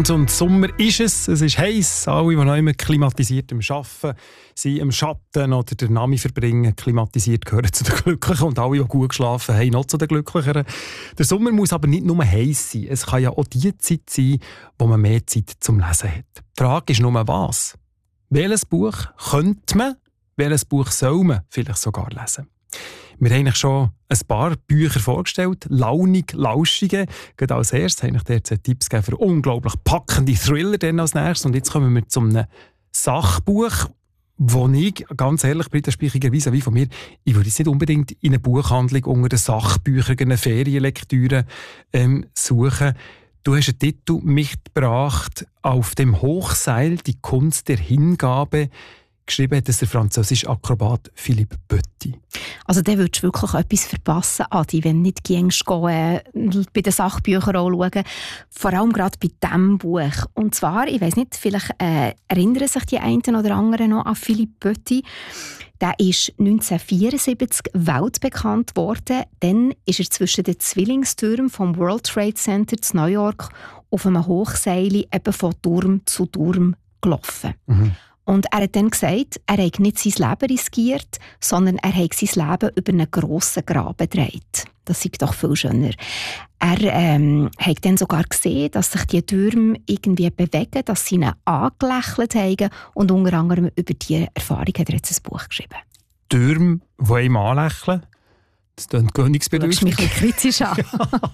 Und Sommer ist es ist heiß. Alle, die noch immer klimatisiert Arbeiten sind, im Schatten oder der Nami verbringen, klimatisiert gehören zu den Glücklichen. Und alle, die gut geschlafen haben, noch zu den Glücklicheren. Der Sommer muss aber nicht nur heiß sein. Es kann ja auch die Zeit sein, wo man mehr Zeit zum Lesen hat. Die Frage ist nur, was? Welches Buch könnte man, welches Buch soll man vielleicht sogar lesen? Wir haben eigentlich schon ein paar Bücher vorgestellt, launig, lauschige. Gerade als erstes habe ich dir jetzt Tipps gegeben für unglaublich packende Thriller dann als nächstes. Und jetzt kommen wir zu einem Sachbuch, wo ich, ganz ehrlich, Britta Speichiger vis-à-vis von mir, ich würde jetzt nicht unbedingt in eine Buchhandlung unter den Sachbüchern eine Ferienlektüre suchen. Du hast einen Titel mitgebracht, «Auf dem Hochseil, die Kunst der Hingabe». Geschrieben hat es der französische Akrobat Philippe Petit. Also da würdest du wirklich etwas verpassen, Adi, wenn du nicht gehst, bei den Sachbüchern auch schauen. Vor allem gerade bei diesem Buch. Und zwar, ich weiss nicht, vielleicht erinnern sich die einen oder anderen noch an Philippe Petit. Der ist 1974 weltbekannt worden. Dann ist er zwischen den Zwillingstürmen vom World Trade Center in New York auf einem Hochseil eben von Turm zu Turm gelaufen. Mhm. Und er hat dann gesagt, er hat nicht sein Leben riskiert, sondern er hat sein Leben über einen grossen Graben gedreht. Das ist doch viel schöner. Er hat dann sogar gesehen, dass sich die Türme irgendwie bewegen, dass sie ihn angelächelt haben. Und unter anderem über diese Erfahrung hat er jetzt ein Buch geschrieben. Türme, die einem anlächeln? Das klingt königsbedürftig. Du schaust mich ein kritisch an.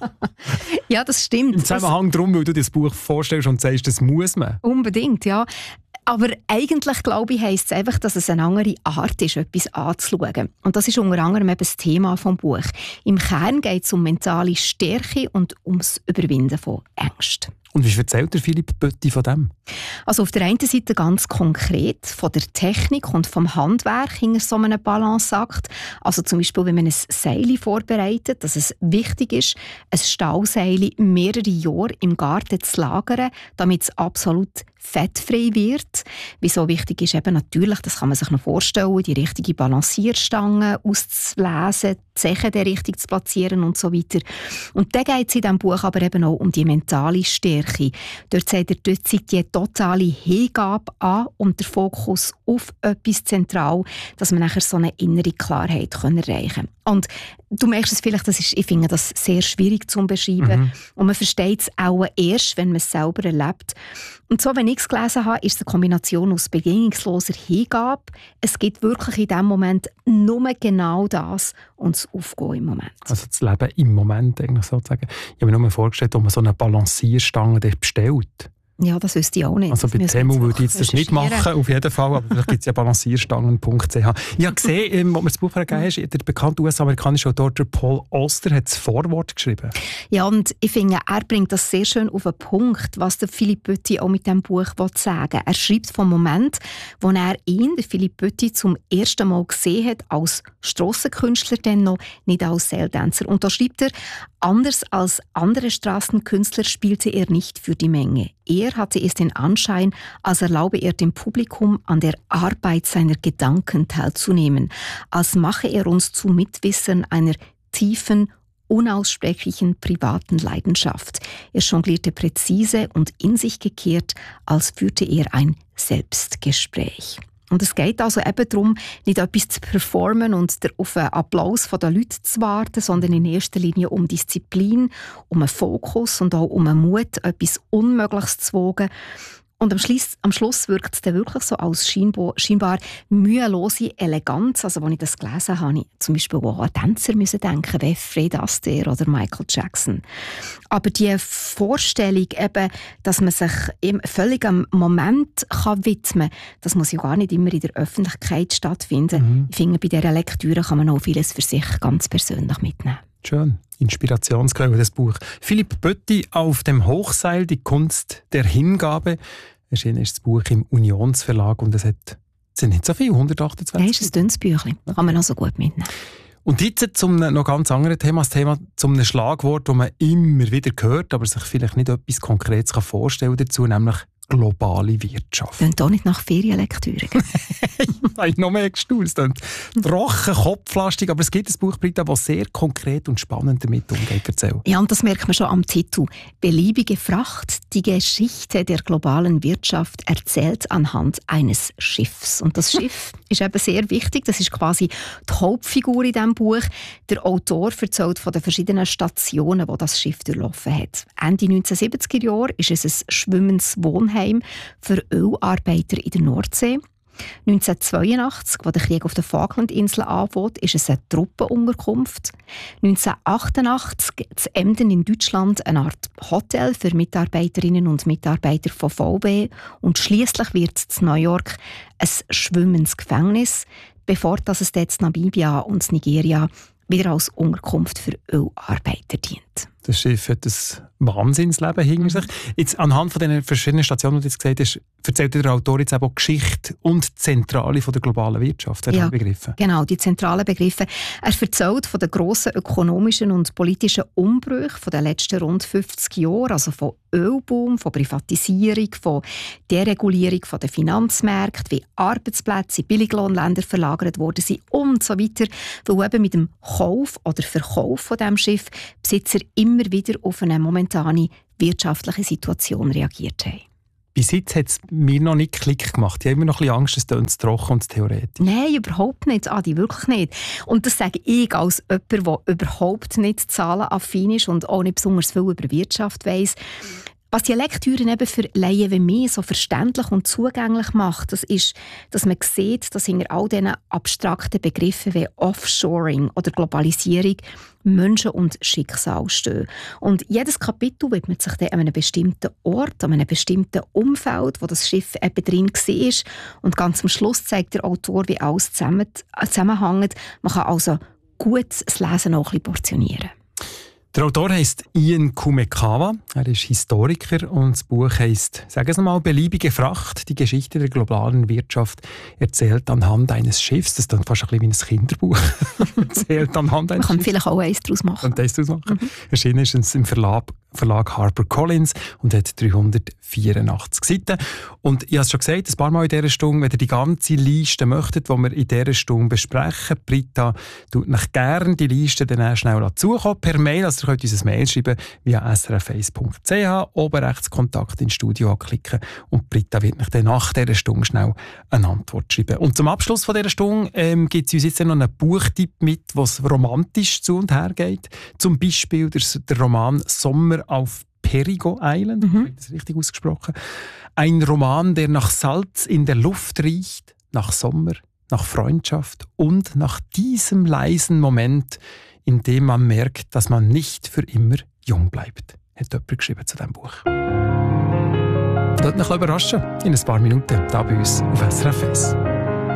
Ja, das stimmt. Im Zusammenhang darum, weil du dir das Buch vorstellst und sagst, das muss man. Unbedingt, ja. Aber eigentlich, glaube ich, heisst es einfach, dass es eine andere Art ist, etwas anzuschauen. Und das ist unter anderem eben das Thema des Buches. Im Kern geht es um mentale Stärke und ums Überwinden von Ängsten. Und wie erzählt der Philippe Petit von dem? Also auf der einen Seite ganz konkret von der Technik und vom Handwerk hinter so einem Balanceakt. Also zum Beispiel, wenn man ein Seil vorbereitet, dass es wichtig ist, ein Stahlseil mehrere Jahre im Garten zu lagern, damit es absolut fettfrei wird. Wieso wichtig ist eben natürlich, das kann man sich noch vorstellen, die richtige Balancierstange auszulesen, die Zechen der richtig zu platzieren und so weiter. Und dann geht es in diesem Buch aber eben auch um die mentale Stärke. Dort sagt er, dort zeigt die totale Hingabe an und der Fokus auf etwas zentral, dass man nachher so eine innere Klarheit erreichen kann. Und du merkst es vielleicht, ich finde das sehr schwierig zu beschreiben. Mhm. Und man versteht es auch erst, wenn man es selber erlebt. Und so, wenn ich es gelesen habe, ist es eine Kombination aus bedingungsloser Hingabe. Es gibt wirklich in diesem Moment nur genau das und das Aufgehen im Moment. Also das Leben im Moment eigentlich sozusagen. Ich habe mir nur vorgestellt, ob man so eine Balancierstange bestellt. Ja, das wüsste ich auch nicht. Also bei Temu würde ich jetzt das nicht machen, auf jeden Fall, aber vielleicht gibt es ja balancierstangen.ch. Ich habe gesehen, als mir das Buch gegeben hast, der bekannte US-amerikanische Autor Paul Auster hat das Vorwort geschrieben. Ja, und ich finde, er bringt das sehr schön auf den Punkt, was der Philippe Petit auch mit diesem Buch sagen will. Er schreibt vom Moment, wo er ihn, der Philippe Petit, zum ersten Mal gesehen hat, als Strassenkünstler, dann noch nicht als Seiltänzer. Und da schreibt er, anders als andere Straßenkünstler spielte er nicht für die Menge. Er hatte es den Anschein, als erlaube er dem Publikum an der Arbeit seiner Gedanken teilzunehmen, als mache er uns zu Mitwissern einer tiefen, unaussprechlichen privaten Leidenschaft. Er jonglierte präzise und in sich gekehrt, als führte er ein Selbstgespräch. Und es geht also eben darum, nicht etwas zu performen und auf einen Applaus der Leute zu warten, sondern in erster Linie um Disziplin, um einen Fokus und auch um einen Mut, etwas Unmögliches zu wagen. Und am Schluss wirkt es dann wirklich so als scheinbar mühelose Eleganz. Also, als ich das gelesen habe, habe ich zum Beispiel auch an Tänzer denken, wie Fred Astaire oder Michael Jackson. Aber die Vorstellung, eben, dass man sich völlig am Moment widmen kann, das muss ja gar nicht immer in der Öffentlichkeit stattfinden. Mhm. Ich finde, bei dieser Lektüre kann man auch vieles für sich ganz persönlich mitnehmen. Schön. Inspirationsquelle des Buch. Philippe Petit, «Auf dem Hochseil, die Kunst der Hingabe». Erschienen ist das Buch im Unionsverlag und es sind nicht so viele, 128. Nein, ist ein dünnes Büchlein. Kann man also gut mitnehmen. Und jetzt zum noch ganz anderen Thema, das Thema zum einem Schlagwort, das man immer wieder hört, aber sich vielleicht nicht etwas Konkretes vorstellen dazu, nämlich globale Wirtschaft. Klingt auch nicht nach Ferienlektüre. Ich habe noch mehr gestaunt. Es klingt trocken, kopflastig, aber es gibt ein Buch, Britta, das sehr konkret und spannend damit umgeht. Erzähl. Ja, und das merkt man schon am Titel. Beliebige Fracht, die Geschichte der globalen Wirtschaft erzählt anhand eines Schiffs. Und das Schiff ist eben sehr wichtig. Das ist quasi die Hauptfigur in diesem Buch. Der Autor erzählt von den verschiedenen Stationen, die das Schiff durchlaufen hat. Ende 1970er Jahre ist es ein schwimmendes Wohnheim für Ölarbeiter in der Nordsee. 1982, als der Krieg auf den Falklandinseln anfängt, ist es eine Truppenunterkunft. 1988 zu Emden in Deutschland eine Art Hotel für Mitarbeiterinnen und Mitarbeiter von VW. Und schliesslich wird es in New York ein schwimmendes Gefängnis, bevor es dort Namibia und Nigeria wieder als Unterkunft für Ölarbeiter dient. Das Schiff hat ein Wahnsinnsleben hinter sich. Jetzt, anhand von den verschiedenen Stationen, die du jetzt gesagt hast, erzählt der Autor jetzt auch Geschichte und die Zentrale von der globalen Wirtschaft. Ja, Begriffe. Genau, die zentralen Begriffe. Er erzählt von den grossen ökonomischen und politischen Umbrüchen der letzten rund 50 Jahre, also von Ölboom, von Privatisierung, von Deregulierung der Finanzmärkte, wie Arbeitsplätze in Billiglohnländer verlagert worden sind und so weiter, weil eben mit dem Kauf oder Verkauf von diesem Schiff Besitzer immer wieder auf eine momentane wirtschaftliche Situation reagiert haben. Bis jetzt hat es mir noch nicht Klick gemacht. Ich habe immer noch ein bisschen Angst, es klingt zu trocken und zu theoretisch. Nein, überhaupt nicht, Adi, wirklich nicht. Und das sage ich als jemand, der überhaupt nicht zahlenaffin ist und auch nicht besonders viel über Wirtschaft weiss. Was die Lektüre eben für Laien wie mich so verständlich und zugänglich macht, das ist, dass man sieht, dass hinter all diesen abstrakten Begriffen wie Offshoring oder Globalisierung Menschen und Schicksal stehen. Und jedes Kapitel widmet sich dann an einem bestimmten Ort, an einem bestimmten Umfeld, wo das Schiff eben drin war. Und ganz am Schluss zeigt der Autor, wie alles zusammenhängt. Man kann also gut das Lesen auch ein bisschen portionieren. Der Autor heisst Ian Kumekawa, er ist Historiker und das Buch heisst, sagen Sie mal, «Beliebige Fracht, die Geschichte der globalen Wirtschaft erzählt anhand eines Schiffs». Das ist fast ein bisschen wie ein Kinderbuch. Erzählt anhand eines Man kann Schiffs. Vielleicht auch eins daraus machen. Erschienen ist es im Verlag HarperCollins und hat 384 Seiten. Und ich habe es schon gesagt, ein paar Mal in dieser Stunde, wenn ihr die ganze Liste möchtet, die wir in dieser Stunde besprechen, Britta tut euch gerne die Liste dann schnell dazukommen per Mail. Also ihr könnt uns ein Mail schreiben via srf1.ch, oben rechts Kontakt ins Studio anklicken und Britta wird euch dann nach dieser Stunde schnell eine Antwort schreiben. Und zum Abschluss von dieser Stunde gibt es uns jetzt noch einen Buchtipp mit, was romantisch zu und her geht. Zum Beispiel der Roman «Sommer auf Perigo Island», habe ich das richtig ausgesprochen? Ein Roman, der nach Salz in der Luft riecht, nach Sommer, nach Freundschaft und nach diesem leisen Moment, in dem man merkt, dass man nicht für immer jung bleibt. Hat jemand geschrieben zu diesem Buch. Lasst mich überraschen in ein paar Minuten hier bei uns auf SRF 1.